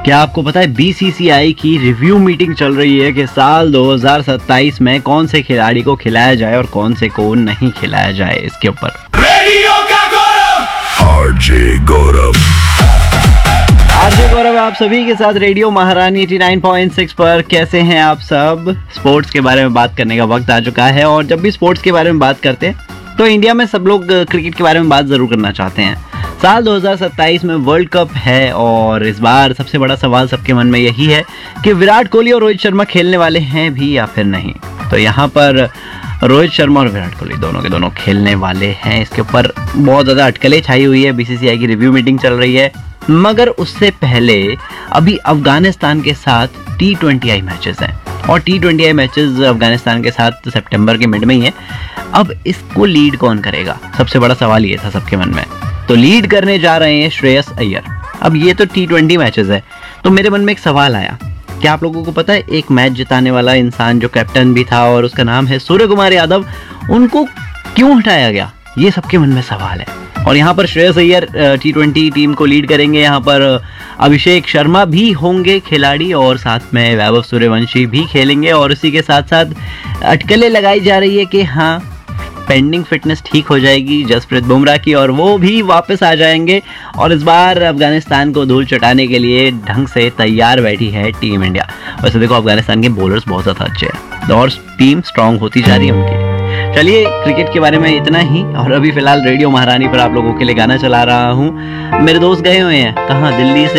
क्या आपको पता है बीसीसीआई की रिव्यू मीटिंग चल रही है कि साल 2027 में कौन से खिलाड़ी को खिलाया जाए और कौन से को नहीं खिलाया जाए इसके ऊपर। आरजे गौरव आप सभी के साथ रेडियो महारानी 89.6 पर। कैसे हैं आप सब? स्पोर्ट्स के बारे में बात करने का वक्त आ चुका है और जब भी स्पोर्ट्स के बारे में बात करते हैं तो इंडिया में सब लोग क्रिकेट के बारे में बात जरूर करना चाहते हैं। साल 2027 में वर्ल्ड कप है और इस बार सबसे बड़ा सवाल सबके मन में यही है कि विराट कोहली और रोहित शर्मा खेलने वाले हैं भी या फिर नहीं। तो यहाँ पर रोहित शर्मा और विराट कोहली दोनों के दोनों खेलने वाले हैं। इसके ऊपर बहुत ज़्यादा अटकलें छाई हुई है। बीसीसीआई की रिव्यू मीटिंग चल रही है, मगर उससे पहले अभी अफगानिस्तान के साथ T20I मैचेस हैं और T20I मैचेस अफगानिस्तान के साथ सितंबर के मिड में ही है। अब इसको लीड कौन करेगा, सबसे बड़ा सवाल ये था सबके मन में। तो लीड करने जा रहे हैं श्रेयस अय्यर। अब ये तो T20 मैचेस है, तो मेरे मन में एक सवाल आया, क्या आप लोगों को पता है एक मैच जिताने वाला इंसान जो कैप्टन भी था और उसका नाम है सूर्य कुमार यादव, उनको क्यों हटाया गया? ये सबके मन में सवाल है। और यहाँ पर श्रेयस अय्यर T20 टीम को लीड करेंगे। यहाँ पर अभिषेक शर्मा भी होंगे खिलाड़ी और साथ में वैभव सूर्यवंशी भी खेलेंगे। और इसी के साथ साथ अटकलें लगाई जा रही है कि हाँ, पेंडिंग फिटनेस ठीक हो जाएगी जसप्रीत बुमराह की और वो भी वापस आ जाएंगे और इस बार अफगानिस्तान को धूल चटाने के लिए ढंग से तैयार बैठी है टीम इंडिया। वैसे देखो, अफगानिस्तान के बॉलर्स बहुत ज़्यादा अच्छे हैं और टीम स्ट्रांग होती जा रही है उनकी। चलिए, क्रिकेट के बारे में इतना ही। और अभी फिलहाल रेडियो महारानी पर आप लोगों के लिए गाना चला रहा हूँ। मेरे दोस्त गए हुए हैं कहाँ, दिल्ली से